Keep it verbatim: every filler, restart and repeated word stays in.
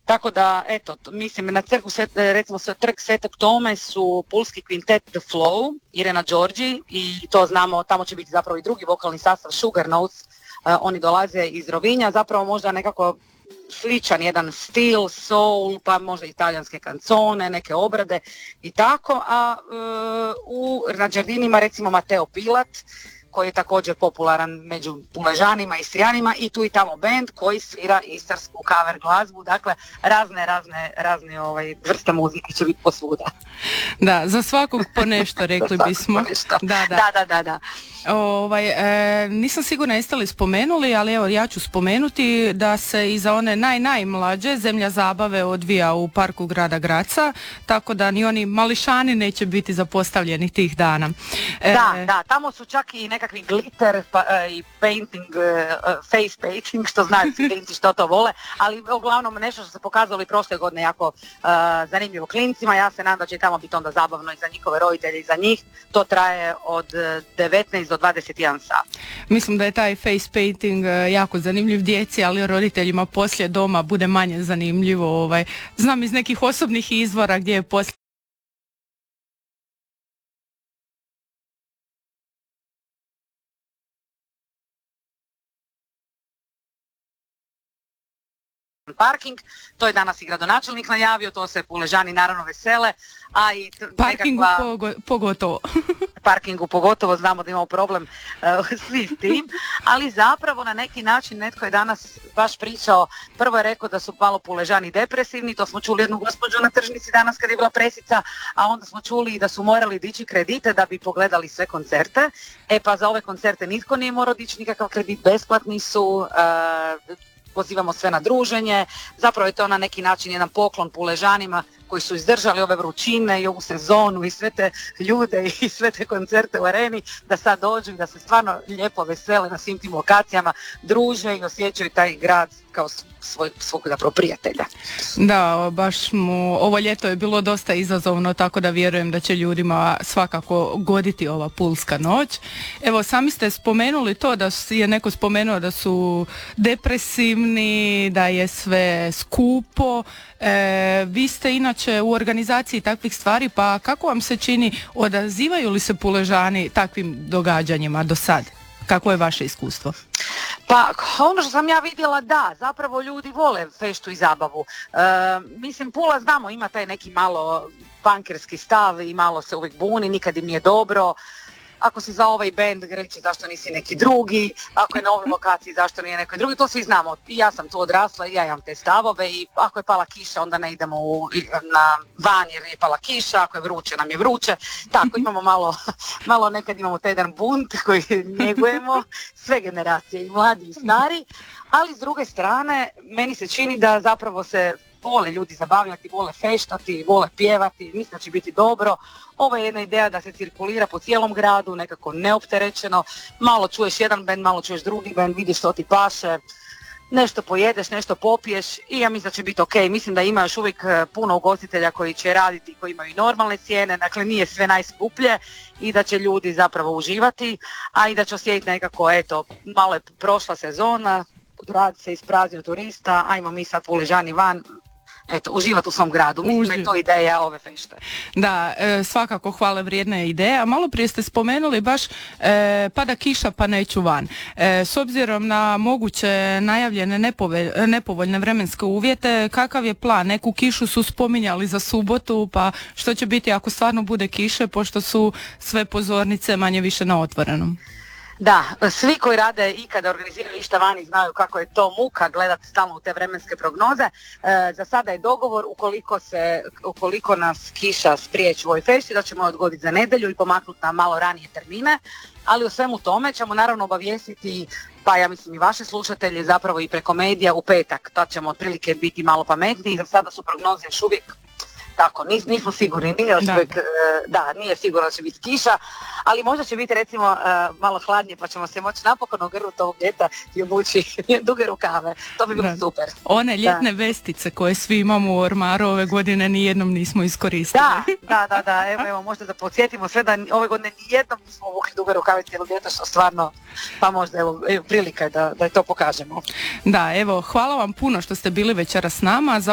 Tako da, eto, mislim, na crkvu, recimo trg Svetog Tome su pulski kvintet The Flow, Irena Đorđi, i to znamo, tamo će biti zapravo i drugi vokalni sastav Sugar Notes, uh, oni dolaze iz Rovinja, zapravo možda nekako sličan jedan stil, soul, pa možda italijanske kancone, neke obrade i tako, a uh, u na Đardinima recimo Mateo Pilat, koji je također popularan među Puležanima i Istrijanima, i tu i tamo band koji svira istarsku cover glazbu, dakle razne, razne, razne ovaj, vrste muzike će biti posvuda. Da, za svakog po nešto, rekli bismo. Da, da, da, da, da. Ovaj, e, nisam sigurna jeste li spomenuli, ali evo ja ću spomenuti da se i za one naj, najmlađe Zemlja zabave odvija u parku grada Graca, tako da ni oni mališani neće biti zapostavljeni tih dana. E, da, da, tamo su čak i nekakvi glitter pa, uh, i painting, uh, face painting, što znaju klinci što to vole, ali uglavnom nešto što se pokazalo i prošle godine jako uh, zanimljivo klincima. Ja se nadam da će tamo biti onda zabavno i za njihove roditelje i za njih. To traje od devetnaest do dvadeset jedan sat. Mislim da je taj face painting jako zanimljiv djeci, ali roditeljima poslije doma bude manje zanimljivo. Ovaj. Znam iz nekih osobnih izvora gdje je poslije parking, to je danas i gradonačelnik najavio, to se Puležani naravno vesele, a i t- parkingu nekakva... pogo- pogotovo. Parkingu pogotovo, znamo da imamo problem uh, svi s tim, ali zapravo na neki način netko je danas baš pričao, prvo je rekao da su malo Puležani depresivni, to smo čuli jednu gospođu na tržnici danas kad je bila presica, a onda smo čuli da su morali dići kredite da bi pogledali sve koncerte, e pa za ove koncerte nitko nije morao dići nikakav kredit, besplatni su, uh, pozivamo sve na druženje, zapravo je to na neki način jedan poklon Puležanima koji su izdržali ove vrućine i ovu sezonu i sve te ljude i sve te koncerte u areni, da sad dođu i da se stvarno lijepo vesele na svim tim lokacijama, druže i osjećaju taj grad kao svoj, svog zapravo prijatelja. Da, baš mu ovo ljeto je bilo dosta izazovno, tako da vjerujem da će ljudima svakako goditi ova pulska noć. Evo, sami ste spomenuli to da je neko spomenuo da su depresivni, da je sve skupo. E, vi ste inače u organizaciji takvih stvari, pa kako vam se čini, odazivaju li se Puležani takvim događanjima do sad? Kako je vaše iskustvo? Pa ono što sam ja vidjela, da, zapravo ljudi vole feštu i zabavu. E, mislim, Pula, znamo, ima taj neki malo punkerski stav i malo se uvijek buni, nikad im nije dobro. Ako si za ovaj band, reći zašto nisi neki drugi, ako je na ovoj lokaciji zašto nije neki drugi, to svi znamo. I ja sam tu odrasla i ja imam te stavove i ako je pala kiša onda ne idemo u, na van jer je pala kiša, ako je vruće nam je vruće. Tako imamo malo, malo nekad imamo taj jedan bunt koji njegujemo, sve generacije i mladi i stari, ali s druge strane meni se čini da zapravo se vole ljudi zabavljati, vole feštati, vole pjevati, mislim da će biti dobro. Ovo je jedna ideja da se cirkulira po cijelom gradu, nekako neopterećeno, malo čuješ jedan bend, malo čuješ drugi bend, vidiš što ti paše, nešto pojedeš, nešto popiješ i ja mislim da će biti ok. Mislim da ima još uvijek puno ugostitelja koji će raditi, koji imaju i normalne cijene, dakle nije sve najskuplje i da će ljudi zapravo uživati, a i da će osjetiti nekako, eto, malo je prošla sezona, grad se ispraznio turista, ajmo mi sad Puležani van, eto, uživati u svom gradu. Mislim da je to ideja ove fešte. Da, e, svakako hvale vrijedna je ideja. Malo prije ste spomenuli baš e, pada kiša pa neću van. E, s obzirom na moguće najavljene nepove, nepovoljne vremenske uvjete, kakav je plan? Neku kišu su spominjali za subotu, pa što će biti ako stvarno bude kiše, pošto su sve pozornice manje više na otvorenom? Da, svi koji rade i kada organiziraju išta vani znaju kako je to muka gledati stalno u te vremenske prognoze. E, za sada je dogovor ukoliko, se, ukoliko nas kiša spriječi u ovoj fešti da ćemo odgoditi za nedjelju i pomaknuti na malo ranije termine, ali u svemu tome ćemo naravno obavijestiti, pa ja mislim i vaše slušatelje, zapravo i preko medija u petak, tad ćemo otprilike biti malo pametniji, za sada su prognoze još uvijek tako, nis, nismo sigurni, nije da. Uvijek, da, nije sigurno da će biti kiša, ali možda će biti recimo uh, malo hladnije pa ćemo se moći napokon ogrnuti ovog ljeta i obući duge rukave, to bi bilo da. Super. One ljetne da. Vestice koje svi imamo u ormaru ove godine nijednom nismo iskoristili. Da, da, da, da. Evo, evo možda da podsjetimo sve da ove godine nijednom nismo obukli duge rukave cijelo ljeto, što stvarno, pa možda evo, evo prilika je da, da to pokažemo. Da, evo, hvala vam puno što ste bili večeras s nama. Za